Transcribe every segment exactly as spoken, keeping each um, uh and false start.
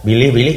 bilih-bilih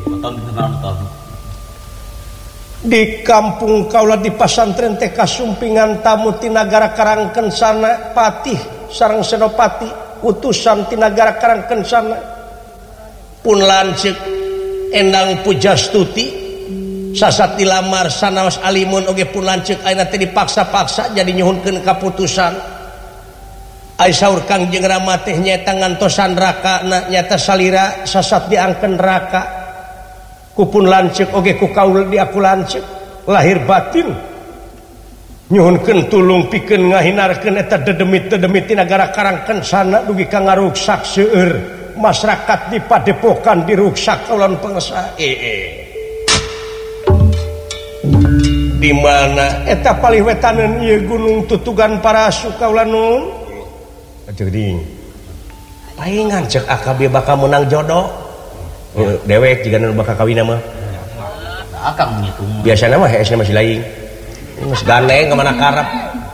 di kampung kaula di pasantren teh kasumpingan tamu ti nagara Karangkensana patih sareng senopati utusan ti nagara Karangkensana pun lanceuk Endang Pujastuti sasati lamar sanaos alimun oge pun lanceuk ayeuna teh dipaksa-paksa jadi nyuhunkeun kaputusan ai saur Kangjeng Rama teh nyaeta ngantosan rakana nyata salira sasat diangkeun neraka kupun lanceuk oge ku kaula di aku lanceuk lahir batin nyuhunkeun tulung pikeun ngahinarkeun eta dedemit-dedemit ti nagara Karangkensana dugi ka ngaruksak seueur masyarakat di Padepokan diruksak ulun pangsa ee di mana eta paliwetaneun ieu Gunung Tutugan Parasu kaula nun jadi paingan cek A K B bakal menang jodoh dewek jika nu bakal kawin mah akang ngitung biasana mah hesna masih lain geus gandeng ke mana karep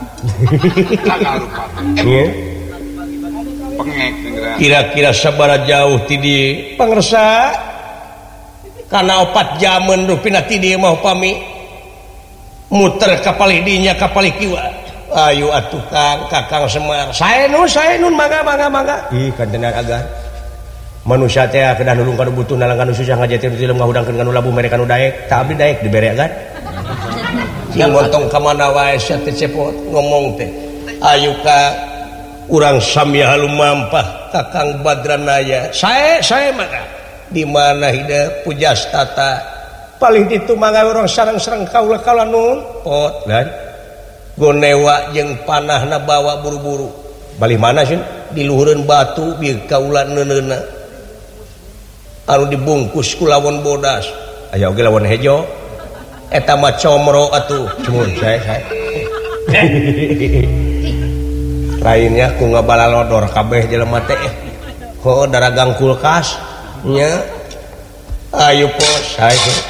kira-kira sabaraha jauh ti dieu pangresa kana opat jaman rupina ti dieu mah upami muter kapal dinya kapal kiwa ayo atuh Kang Kakang Semar sae nun sae nun mangga mangga mangga ih kantenan agan manusia teh kedah nulung kana butuh nalangan susah ngajetir ti lem ngahudangkeun kana labu mere kana daek tah abdi daek dibere agan yang montong ka mana wae sia teh cepot ngomong teh ayo ka urang sami halumampah Kakang Badranaya sae sae mangga di mana hidep Pujastata paling ditu mangga urang sareng-sareng kaula kaula nun pot dan gonewa jeung panahna bawa buru-buru bali mana sih di luhureun batu bieu kaula neuneuna anu dibungkus ku lawon bodas aya oge lawon hejo eta mah comro atuh cumun sae sae lainnya ku ngabalalodor kabeh jelema teh ho daragang kulkas nya ayo pos sae